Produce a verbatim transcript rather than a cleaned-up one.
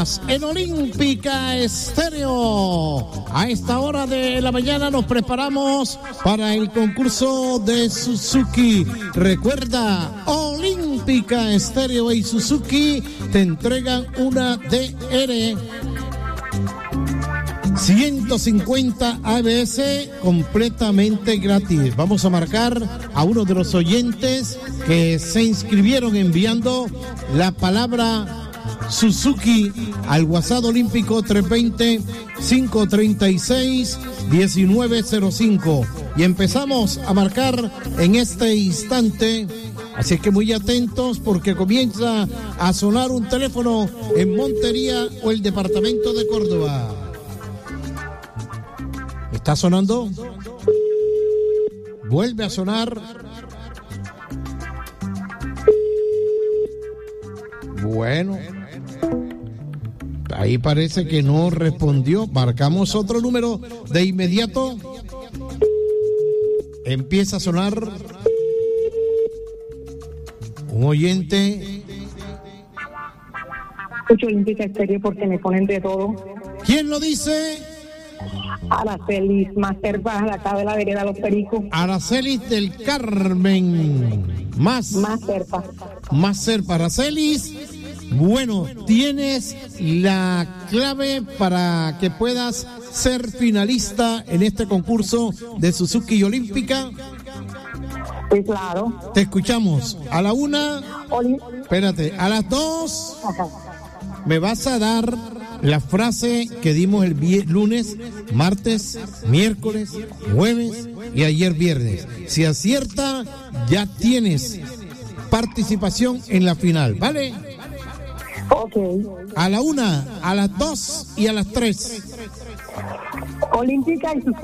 más en Olímpica Estéreo. A esta hora de la mañana nos preparamos para el concurso de Suzuki. Recuerda, Olímpica Estéreo y Suzuki te entregan una D R ciento cincuenta A B S completamente gratis. Vamos a marcar a uno de los oyentes que se inscribieron enviando la palabra Suzuki al WhatsApp olímpico tres dos cero, cinco tres seis, uno nueve cero cinco. Y empezamos a marcar en este instante. Así que muy atentos porque comienza a sonar un teléfono en Montería o el departamento de Córdoba. ¿Está sonando? Vuelve a sonar. Bueno, ahí parece que no respondió. Marcamos otro número de inmediato. Empieza a sonar un oyente. Escucho Olímpica Estéreo porque me ponen de todo. ¿Quién lo dice? Aracelis Masterpa, de acá de la vereda Los Pericos. Aracelis del Carmen. Más. Masterpa. Masterpa. Aracelis. Bueno, tienes la clave para que puedas ser finalista en este concurso de Suzuki Olímpica. Sí, claro. Te escuchamos. A la una. Oli- Espérate. A las dos. Ajá. Me vas a dar la frase que dimos el vie- lunes, martes, miércoles, jueves y ayer viernes. Si acierta, ya tienes participación en la final, ¿vale? Ok. A la una, a las dos y a las tres. Olímpica y Suzuki.